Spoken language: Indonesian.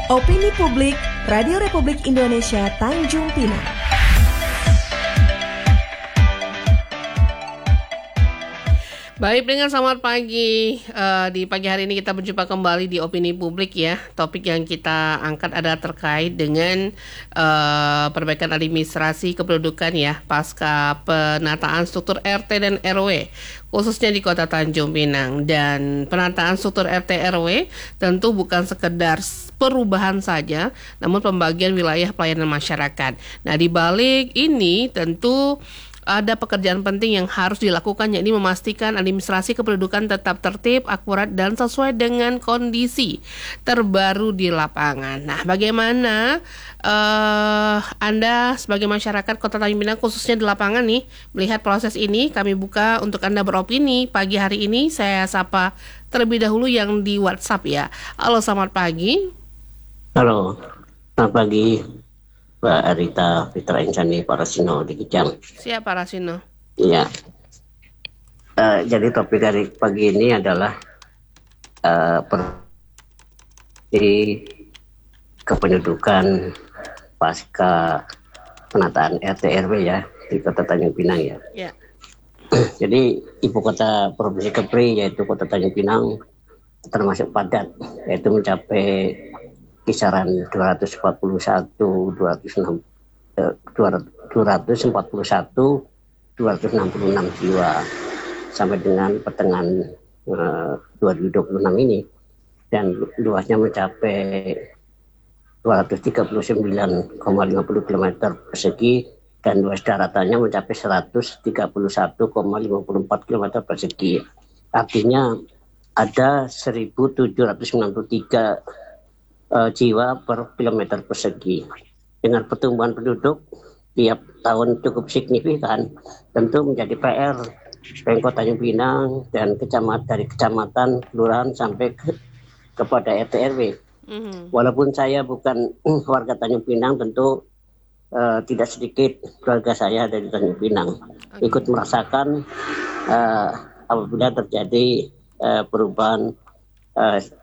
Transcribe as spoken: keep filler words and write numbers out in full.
Opini Publik, Radio Republik Indonesia Tanjung Pinang. Baik, dengan selamat pagi. Uh, di pagi hari ini kita berjumpa kembali di Opini Publik ya. Topik yang kita angkat adalah terkait dengan uh, perbaikan administrasi kependudukan ya pasca penataan struktur R T dan R W khususnya di Kota Tanjung Pinang. Dan penataan struktur R T R W tentu bukan sekedar perubahan saja, namun pembagian wilayah pelayanan masyarakat. Nah, di balik ini tentu ada pekerjaan penting yang harus dilakukan, yakni memastikan administrasi kependudukan tetap tertib, akurat, dan sesuai dengan kondisi terbaru di lapangan. Nah, bagaimana uh, Anda sebagai masyarakat Kota Tanjung Pinang khususnya di lapangan nih melihat proses ini? Kami buka untuk Anda beropini pagi hari ini. Saya sapa terlebih dahulu yang di WhatsApp ya. Halo, selamat pagi. Halo, selamat pagi. Mbak Arita Fitra Insani Parasino di Kijang. Siap Parasino. Iya. Uh, jadi topik hari pagi ini adalah uh, per di kependudukan pasca penataan R T R W ya di Kota Tanjung Pinang ya. Ya. Jadi ibu kota provinsi Kepri yaitu Kota Tanjung Pinang termasuk padat, yaitu mencapai kisaran dua ratus empat puluh satu, dua ratus enam, dua ratus empat puluh satu, dua ratus enam puluh enam jiwa sampai dengan pertengahan uh, dua ribu dua puluh enam ini, dan luasnya mencapai dua ratus tiga puluh sembilan koma lima puluh kilometer persegi dan luas daratannya mencapai seratus tiga puluh satu koma lima puluh empat kilometer persegi. Artinya ada seribu tujuh ratus sembilan puluh tiga Uh, jiwa per kilometer persegi. Dengan pertumbuhan penduduk tiap tahun cukup signifikan, tentu menjadi P R Pemkot Tanjung Pinang dan kecamatan dari kecamatan, kelurahan sampai ke, kepada R T R W. Mm-hmm. Walaupun saya bukan warga Tanjung Pinang, tentu uh, tidak sedikit keluarga saya dari Tanjung Pinang okay. ikut merasakan uh, apabila terjadi uh, perubahan uh,